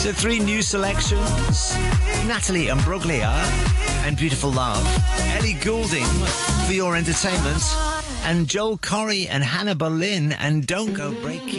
So 3 new selections. Natalie Imbruglia and Beautiful Love. Ellie Goulding for your entertainment. And Joel Corry and Hannah Boleyn and Don't Go Breaking.